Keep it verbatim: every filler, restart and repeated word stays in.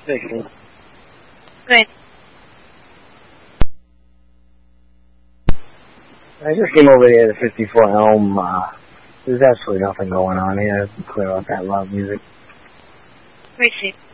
Good. I just came over here to fifty-four Elm. Uh, there's absolutely nothing going on here. Clear out that loud music. Wait, see.